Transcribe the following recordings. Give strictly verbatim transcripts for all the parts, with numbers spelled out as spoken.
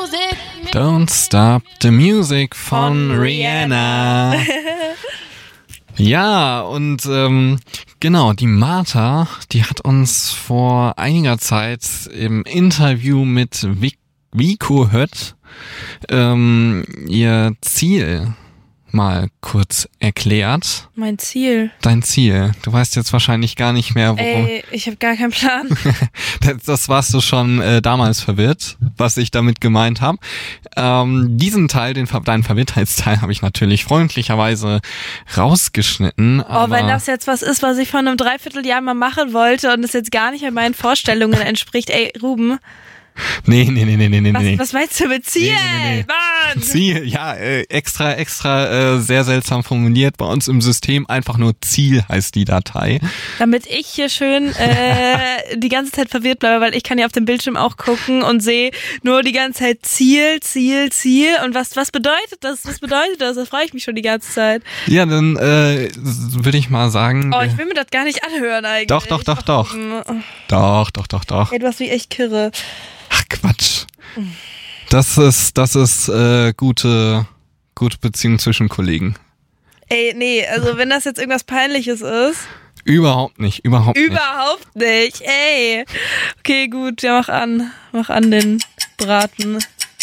Don't Stop the Music von, von Rihanna. Ja, und ähm, genau, die Martha, die hat uns vor einiger Zeit im Interview mit Vic- Vico Hött ähm, ihr Ziel mal kurz erklärt. Mein Ziel? Dein Ziel. Du weißt jetzt wahrscheinlich gar nicht mehr, worum... Ey, ich habe gar keinen Plan. das, das warst du schon äh, damals verwirrt, was ich damit gemeint habe. Ähm, diesen Teil, den deinen Verwirrtheitsteil, habe ich natürlich freundlicherweise rausgeschnitten. Oh, aber wenn das jetzt was ist, was ich vor einem Dreivierteljahr mal machen wollte und es jetzt gar nicht mehr meinen Vorstellungen entspricht. Ey, Ruben... Nee, nee, nee, nee, nee, nee. Was, was meinst du mit Ziel? Nee, nee, nee. Mann! Ziel, ja, äh, extra, extra äh, sehr seltsam formuliert. Bei uns im System einfach nur Ziel heißt die Datei. Damit ich hier schön äh, die ganze Zeit verwirrt bleibe, weil ich kann ja auf dem Bildschirm auch gucken und sehe nur die ganze Zeit Ziel, Ziel, Ziel. Und was, was bedeutet das? Was bedeutet das? Das frage ich mich schon die ganze Zeit. Ja, dann äh, würde ich mal sagen... Oh, ich will mir das gar nicht anhören eigentlich. Doch, doch, doch, doch. Doch, doch, doch, doch. Ey, du hast mich echt kirre. Ach, Quatsch. Das ist, das ist äh, gute, gute Beziehung zwischen Kollegen. Ey, nee, also wenn das jetzt irgendwas Peinliches ist. Überhaupt nicht, überhaupt nicht. Überhaupt nicht, ey. Okay, gut, ja, mach an. Mach an den Braten.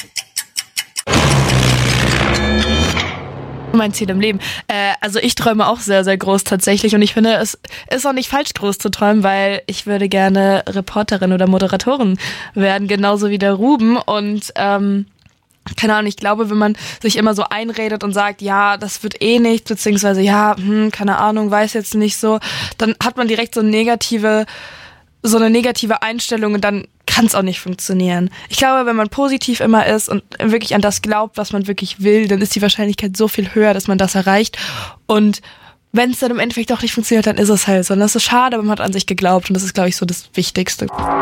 Mein Ziel im Leben. Äh, also ich träume auch sehr, sehr groß tatsächlich und ich finde, es ist auch nicht falsch, groß zu träumen, weil ich würde gerne Reporterin oder Moderatorin werden, genauso wie der Ruben und ähm, keine Ahnung, ich glaube, wenn man sich immer so einredet und sagt, ja, das wird eh nichts, beziehungsweise ja, hm, keine Ahnung, weiß jetzt nicht so, dann hat man direkt so negative, so eine negative Einstellung und dann kann es auch nicht funktionieren. Ich glaube, wenn man positiv immer ist und wirklich an das glaubt, was man wirklich will, dann ist die Wahrscheinlichkeit so viel höher, dass man das erreicht. Und wenn es dann im Endeffekt doch nicht funktioniert, dann ist es halt so. Und das ist schade, aber man hat an sich geglaubt und das ist, glaube ich, so das Wichtigste.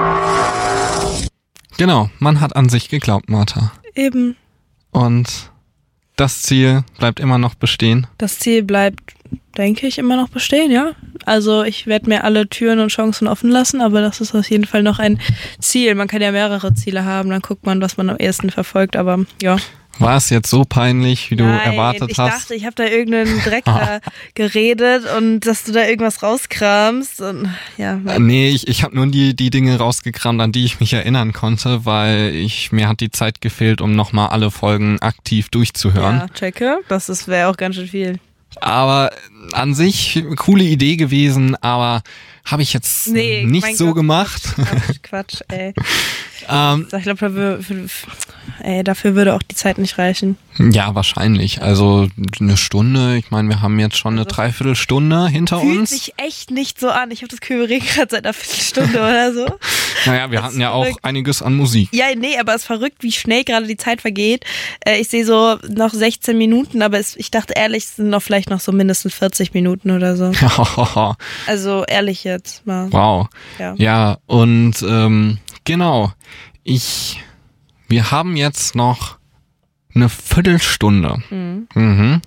Genau, man hat an sich geglaubt, Martha. Eben. Und das Ziel bleibt immer noch bestehen? Das Ziel bleibt, denke ich, immer noch bestehen, ja. Also ich werde mir alle Türen und Chancen offen lassen, aber das ist auf jeden Fall noch ein Ziel. Man kann ja mehrere Ziele haben, dann guckt man, was man am ehesten verfolgt, aber ja. War es jetzt so peinlich, wie du Nein, erwartet ich hast? Ich dachte, ich habe da irgendeinen Dreck da geredet und dass du da irgendwas rauskramst. Und, ja. Nee, ich, ich habe nur die, die Dinge rausgekramt, an die ich mich erinnern konnte, weil ich mir hat die Zeit gefehlt, um nochmal alle Folgen aktiv durchzuhören. Ja, checke. Das wäre auch ganz schön viel. Aber an sich coole Idee gewesen, aber habe ich jetzt nee, nicht so Gott, gemacht. Quatsch, Quatsch, ey. ähm, ich glaube, dafür, ey, dafür würde auch die Zeit nicht reichen. Ja, wahrscheinlich. Also eine Stunde, ich meine, wir haben jetzt schon eine also, Dreiviertelstunde hinter fühlt uns. Fühlt sich echt nicht so an. Ich habe das Gefühl, wir reden gerade seit einer Viertelstunde oder so. Naja, wir das hatten ja verrückt. Auch einiges an Musik. Ja, nee, aber es ist verrückt, wie schnell gerade die Zeit vergeht. Äh, ich sehe so noch sechzehn Minuten, aber es, ich dachte ehrlich, es sind noch vielleicht noch so mindestens vierzig Minuten oder so. Also ehrlich jetzt mal. Wow. Ja, ja und ähm, genau, ich, wir haben jetzt noch eine Viertelstunde. Mhm. Mhm.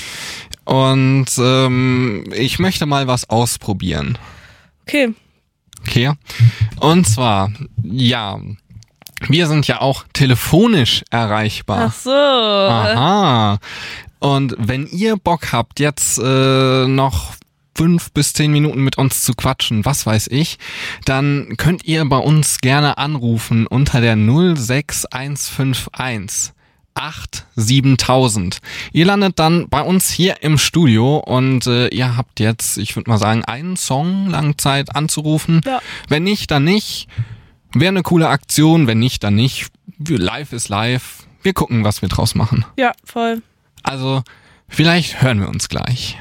Und ähm, ich möchte mal was ausprobieren. Okay. Okay. Und zwar, ja, wir sind ja auch telefonisch erreichbar. Ach so. Aha. Und wenn ihr Bock habt, jetzt äh, noch fünf bis zehn Minuten mit uns zu quatschen, was weiß ich, dann könnt ihr bei uns gerne anrufen unter der null sechs eins fünf eins acht siebentausend. Ihr landet dann bei uns hier im Studio und äh, ihr habt jetzt, ich würde mal sagen, einen Song lang Zeit anzurufen. Ja. Wenn nicht, dann nicht. Wäre eine coole Aktion, wenn nicht, dann nicht. Live ist live. Wir gucken, was wir draus machen. Ja, voll. Also, vielleicht hören wir uns gleich.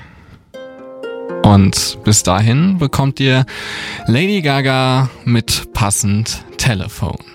Und bis dahin bekommt ihr Lady Gaga mit passend Telefon.